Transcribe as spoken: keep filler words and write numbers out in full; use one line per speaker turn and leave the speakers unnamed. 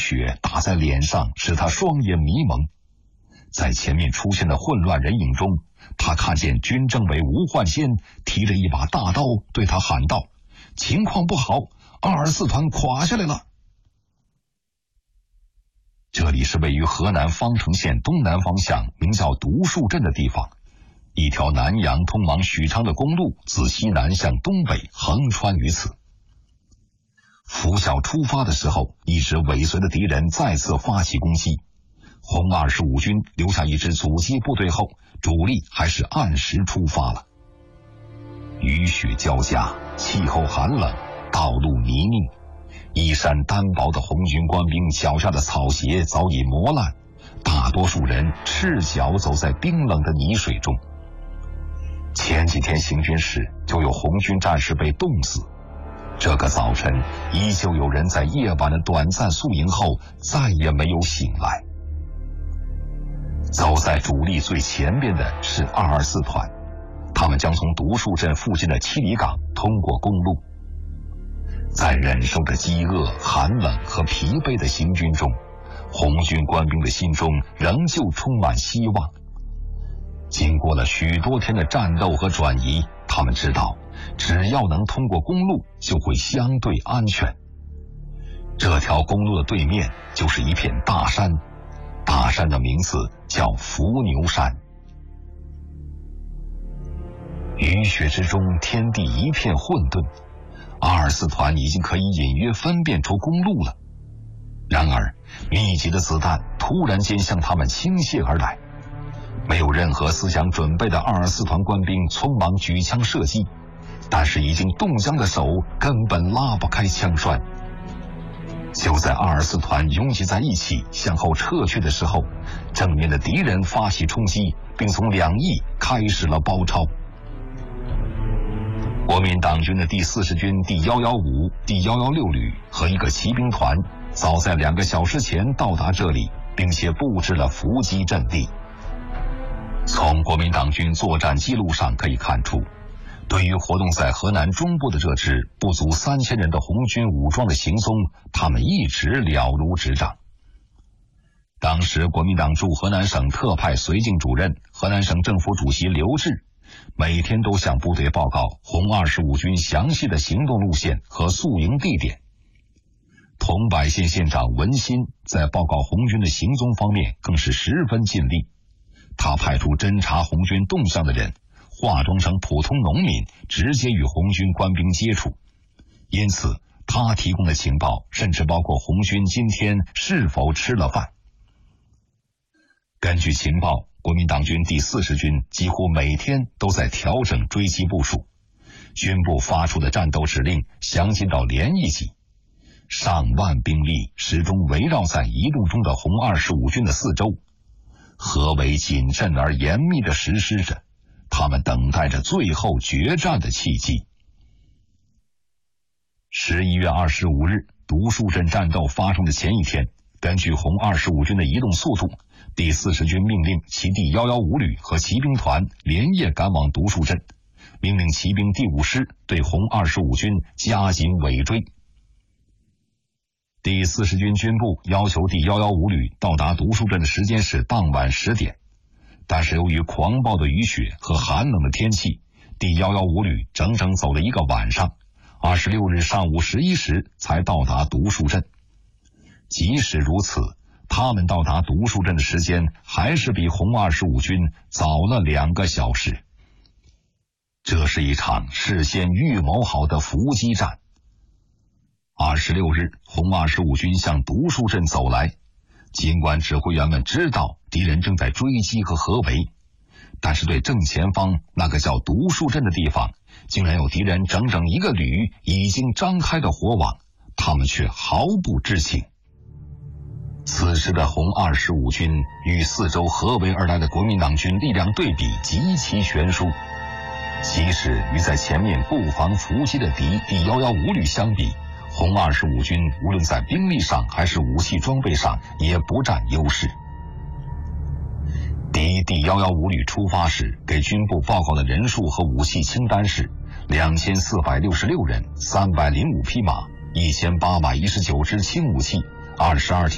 雪打在脸上，使他双眼迷蒙。在前面出现的混乱人影中，他看见军政委吴焕先提着一把大刀对他喊道：情况不好，二十四团垮下来了。这里是位于河南方城县东南方向名叫独树镇的地方，一条南阳通往许昌的公路自西南向东北横穿于此。拂晓出发的时候，一直尾随的敌人再次发起攻击。红二十五军留下一支阻击部队后，主力还是按时出发了。雨雪交加，气候寒冷，道路泥泞，衣衫单薄的红军官兵脚下的草鞋早已磨烂，大多数人赤脚走在冰冷的泥水中。前几天行军时就有红军战士被冻死，这个早晨依旧有人在夜晚的短暂宿营后再也没有醒来。走在主力最前边的是二二四团，他们将从独树镇附近的七里岗通过公路。在忍受着饥饿、寒冷和疲惫的行军中，红军官兵的心中仍旧充满希望。经过了许多天的战斗和转移，他们知道只要能通过公路就会相对安全。这条公路的对面就是一片大山，大山的名字叫伏牛山。雨雪之中，天地一片混沌，二二四团已经可以隐约分辨出公路了。然而密集的子弹突然间向他们倾泻而来，没有任何思想准备的二二四团官兵匆忙举枪射击，但是已经冻僵的手根本拉不开枪栓。就在二二四团拥挤在一起向后撤去的时候，正面的敌人发起冲击，并从两翼开始了包抄。国民党军的第四十军第一一五、第一一六旅和一个骑兵团早在两个小时前到达这里，并且布置了伏击阵地。从国民党军作战记录上可以看出，对于活动在河南中部的这支不足三千人的红军武装的行踪，他们一直了如指掌。当时国民党驻河南省特派绥靖主任、河南省政府主席刘峙每天都向部队报告红二十五军详细的行动路线和宿营地点。桐柏县县长文新在报告红军的行踪方面更是十分尽力，他派出侦察红军动向的人化妆成普通农民，直接与红军官兵接触，因此他提供的情报甚至包括红军今天是否吃了饭。根据情报，国民党军第四十军几乎每天都在调整追击部署，军部发出的战斗指令详细到连一级，上万兵力始终围绕在移动中的红二十五军的四周，合围谨慎而严密地实施着，他们等待着最后决战的契机。十一月二十五日，独树镇战斗发生的前一天，根据红二十五军的移动速度，第四十军命令其第一一五旅和骑兵团连夜赶往独树镇，命令骑兵第五师对红二十五军加紧尾追。第四十军军部要求第一一五旅到达独树镇的时间是当晚十点，但是由于狂暴的雨雪和寒冷的天气，第一一五旅整整走了一个晚上，二十六日上午十一时才到达独树镇。即使如此，他们到达独树镇的时间还是比红二十五军早了两个小时。这是一场事先预谋好的伏击战。二十六日，红二十五军向独树镇走来，尽管指挥员们知道敌人正在追击和合围，但是对正前方那个叫独树镇的地方，竟然有敌人整整一个旅已经张开的火网，他们却毫不知情。此时的红二十五军与四周合围而来的国民党军力量对比极其悬殊，即使与在前面布防伏击的敌第一一五旅相比，红二十五军无论在兵力上还是武器装备上也不占优势。敌第一一五旅出发时给军部报告的人数和武器清单是两千四百六十六人、三百零五匹马、一千八百一十九支轻武器、二十二条